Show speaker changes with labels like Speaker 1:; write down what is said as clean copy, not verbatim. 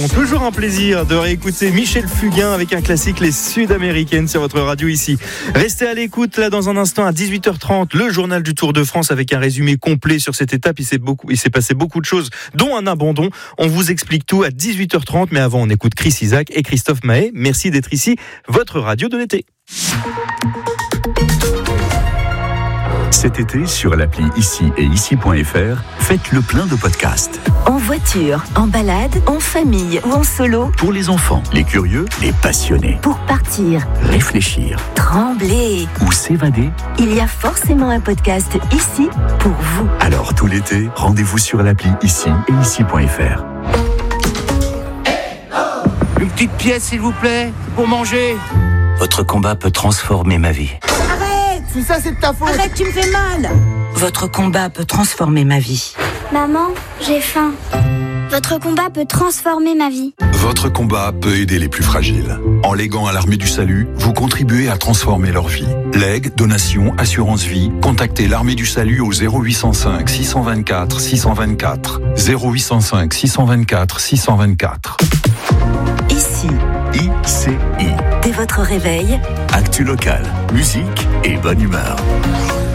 Speaker 1: Toujours un plaisir de réécouter Michel Fugain avec un classique, les Sud-Américaines, sur votre radio ici. Restez à l'écoute là dans un instant à 18h30, le journal du Tour de France avec un résumé complet sur cette étape. Il s'est passé beaucoup de choses, dont un abandon. On vous explique tout à 18h30, mais avant on écoute Chris Isaak et Christophe Mahé. Merci d'être ici, votre radio de l'été.
Speaker 2: Cet été, sur l'appli Ici et Ici.fr, faites le plein de podcasts.
Speaker 3: En voiture, en balade, en famille ou en solo.
Speaker 2: Pour les enfants, les curieux, les passionnés.
Speaker 3: Pour partir,
Speaker 2: Réfléchir
Speaker 3: trembler
Speaker 2: ou s'évader.
Speaker 3: Il y a forcément un podcast ici pour vous.
Speaker 2: Alors tout l'été, rendez-vous sur l'appli Ici et Ici.fr.
Speaker 4: Une petite pièce, s'il vous plaît, pour manger.
Speaker 5: Votre combat peut transformer ma vie.
Speaker 4: Si ça, c'est de ta faute.
Speaker 6: Arrête, tu me fais mal.
Speaker 3: Votre combat peut transformer ma vie.
Speaker 7: Maman, j'ai faim. Votre combat peut transformer ma vie.
Speaker 8: Votre combat peut aider les plus fragiles. En léguant à l'Armée du Salut, vous contribuez à transformer leur vie. Legs, donations, assurance vie, contactez l'Armée du Salut au 0805 624 624. 0805 624 624.
Speaker 3: Ici,
Speaker 2: ICI.
Speaker 3: dès votre réveil,
Speaker 2: Actu locale, musique et bonne humeur.